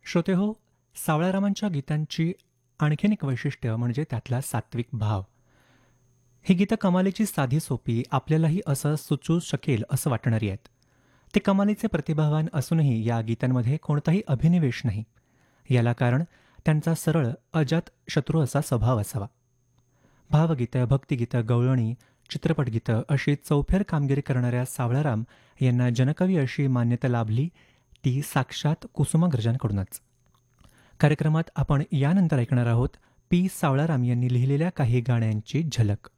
श्रोतेहो, सावळारामांच्या गीतांची आणखीन एक वैशिष्ट्य म्हणजे त्यातला सात्विक भाव. ही गीतं कमालीची साधी-सोपी, आपल्यालाही असं सुचू शकेल असं वाटणारी आहेत. ते कमालीचे प्रतिभावान असूनही या गीतांमध्ये कोणताही अभिनिवेश नाही. याला कारण त्यांचा सरळ, अजातशत्रू असा स्वभाव असावा. भावगीतं, भक्तिगीतं, गवळणी, चित्रपटगीतं अशी चौफेर कामगिरी करणाऱ्या सावळाराम यांना जनकवी अशी मान्यता लाभली ती साक्षात कुसुमाग्रजांकडूनच. कार्यक्रमात आपण यानंतर ऐकणार आहोत पी. सावळाराम यांनी लिहिलेल्या काही गाण्यांची झलक.